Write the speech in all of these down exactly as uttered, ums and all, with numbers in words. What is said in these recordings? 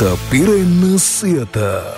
සිත පිරෙන්න සියත.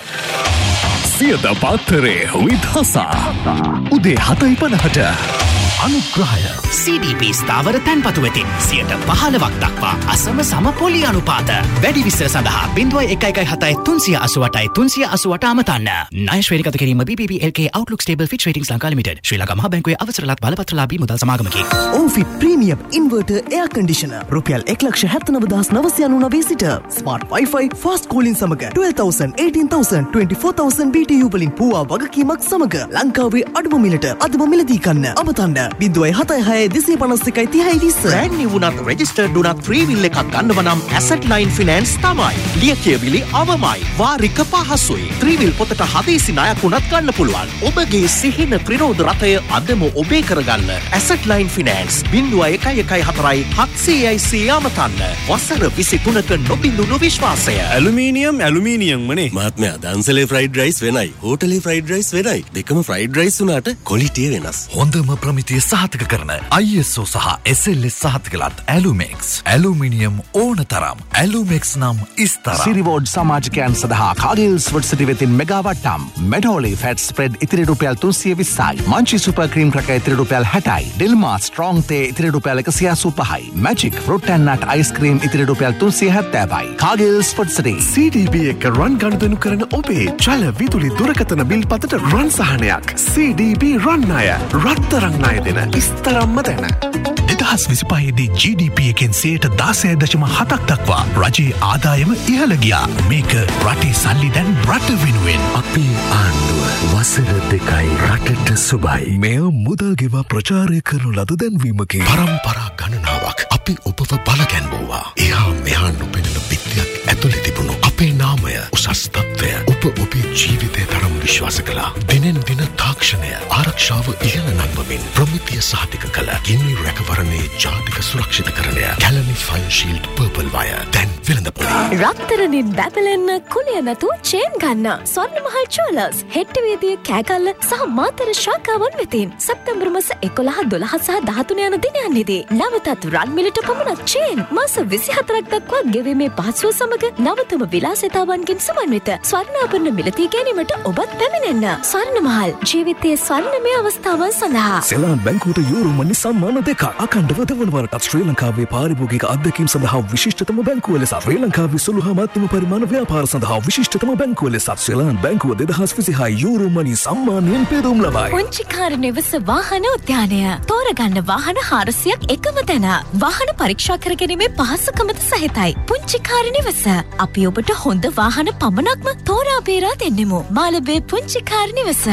සියත පාත්තරේ විදහසා උදේ හතයි පනහට අනුග්‍රහය සී ඩී බී ස්ථාවර තැන්පතු වෙතින් සියයට පහළොවක් දක්වා අසම සම පොලි අනුපාත වැඩි විස්තර සඳහා බිංදුවයි එකයි එකයි හතයි තුන්සිය අසූඅටයි තුන්සිය අසූඅට අමතන්න. ණය ශ්‍රේණිගත කිරීම බී පී පී එල් කේ Outlook Stable Fitch Ratings Lanka limited ශ්‍රී ලංකා මහා බැංකුවේ අවසරලත් බලපත්‍රලාභී මුදල් සමාගමකි. ඕෆිට් ප්‍රීමියම් ඉන්වර්ටර් එයාර් කන්ඩිෂනර් රුපියල් එක ලක්ෂ හැත්තෑ නව දහස් නවසිය අනූ නවය සිට ස්මාර්ට් වයිෆයි ෆාස්ට් කෝලින් සමග ට්වෙල්ව් තවුසන්ඩ් ඒටීන් තවුසන්ඩ් twenty for තවුසන්ඩ් B T you වලින් පුවා වගකීමක් සමග ලංකාවේ අඩුම මිලට අදම මිලදී ගන්න. අමතන්න බිංදුවයි හතයි හයයි දෙසිය පනස් එකයි තිහයි විස්ස. බ්‍රෑන්ඩ් නිව් උනත් රෙජිස්ටර්ඩ් උනත් ෆ්‍රී විල් එකක් ගන්නව නම් ඇසට් ලයින් ෆිනෑන්ස් තමයි. ලියකියවිලි අවමයි. වාරික පහසුයි. ත්‍රී විල් පොතට හදිසි ණයක් උනත් ගන්න පුළුවන්. ඔබගේ සිහින ත්‍රිරෝධ රථය අදම ඔබේ කරගන්න. ඇසට් ලයින් ෆිනෑන්ස් බිංදුවයි එකයි එකයි හතරයි හත්සියයි සිය අමතන්න. වසර විසි තුනක නොබිඳුණු විශ්වාසය. Aluminium aluminium මනේ. මහත්මයා දන්සලේ ෆ්‍රයිඩ් රයිස් වෙනයි. හෝටලේ ෆ්‍රයිඩ් රයිස් වෙනයි. දෙකම ෆ්‍රයිඩ් රයිස් උනාට ක්වොලිටිය වෙනස්. හොඳම ප්‍රමිතිය සහතික කරන I S O සහ S L S සහතිකලත් ඇලුමෙක්ස්. ඇලුමිනියම් ඕන තරම්. ඇලුමෙක්ස් නම් ඉස්තරම්. සිරිවෝඩ් සමාජිකයන් සඳහා කාගිල්ස් වර්සිටි වෙතින් මෙගා වට්ටම්. මෙඩෝලි ෆැට් ස්ප්‍රෙඩ් ඉතිරි රුපියල් තුන්සිය විස්සයි. මංචි සුපර් ක්‍රීම් ක්‍රැකර් ඉතිරි රුපියල් හැටයි. ඩිල්මා ස්ට්‍රෝං තේ ඉතිරි රුපියල් එකසිය අසූ පහයි. Magic fruit and nut ice cream ඉතිරි රුපියල් තුන්සිය හැත්තෑවයි. කාගිල්ස් වර්සිටි. C D B එක රන් ගනුදෙනු කරන ඔබේ ජල විදුලි දුරකථන බිල් පතට රන් සහනයක්. C D B රන් ණය. රත්තරන් ණය දෙන ඉස්තරම්ම දැන. දෙදහස් විසිපහේදී G D P එකෙන් සියයට දාසය දශම හතක් දක්වා රජයේ ආදායම ඉහළ ගියා. මේක රටේ සල්ලි දැන් රට වෙනුවෙන්. අපේ ආණ්ඩුව වසර දෙකයි රටට සුබයි. මෙය මුදල් ගෙවා ප්‍රචාරය කරනු ලද දැන්වීමකි. පරම්පරා ගණනාවක් අපි ඔබව බලගැන්වුවා. එහා මෙහා නොපෙනෙන පිටියක් ඇතුලේ තිබුණු අපේ නාමය උසස් තත්ත්වය ඔබ ඔබේ ජීවිතය තරම් විශ්වාස කළා. දිනෙන් දින තාක්ෂණය ආරක්ෂාව ඉහළ නංවමින් ප්‍රමිතිය සහතික කළ ගිනි රැකවරණයේ ජාතික සුරක්ෂිතකරණය Kelani fine shield purple wire දැන් වෙළඳපොලේ. රත්තරනින් බැබලෙන්න කුලිය නැතු චේන් ගන්න. ස්වර්ණමහල් ජුවලර්ස් හෙට්ටිවේදියේ කෑගල්ල සහ මාතර ශාඛාවන් වෙතින් සැප්තැම්බර් මාස එකොළහ දොළහ සහ දහතුන යන දිනයන්හිදී නවතත් රන් මිලට පමණක් චේන් මාස විසිහතරක් දක්වා ගෙවීමේ පහසුව සමග නවතම විලාසිතාවන්ගෙන් සමන්විත ස්වර්ණාභරණ මිලදී ගැනීමට ඔබත් පැමිණෙන්න. ස්වර්ණමහල් ජීවිතයේ ස්වර්ණමය අවස්ථාවන් සඳහා සෙලාන් බැංකුවට යූරෝ මනි සම්මාන දෙක අඛණ්ඩව දෙවනවරටත් ශ්‍රී ලංකාවේ පාරිභෝගික අත්දැකීම් සඳහා විශිෂ්ටතම බැංකුව ලෙස ශ්‍රී ලංකාවේ සුළු හා මධ්‍යම පරිමාණ ව්‍යාපාර සඳහා විශිෂ්ටතම බැංකුව ලෙස සෙලාන් බැංකුව දෙදහස් විසිහය යූරෝ මනි සම්මානයෙන් පෙදුම් ලබයි. පුංචිකාර නිවස වාහන උද්‍යානය තෝරගන්න වාහන හාරසියක් එකම තැන. වාහන පරීක්ෂා කර ගැනීමේ පහසුකමද සහිතයි. පුංචිකාර නිවස අපි ඔබට හොඳ වාහන පමණක්ම තෝරා බේරා දෙන්නෙමු. මාළඹේ පුංචිකාර නිවස.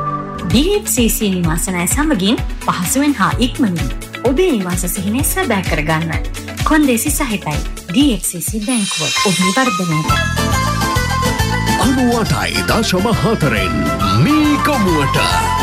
D F C C නිවාසනය සමගින් පහසුවෙන් හා ඉක්මනින් ඔබේ නිවාස සිහිනය සැබෑ කරගන්න. කොන්දේසි සහිතයි D F C C බැංකුව ඔබේ වර්ධනයට. අනූඅටයි දශම හතරෙන් මේ ගමුවට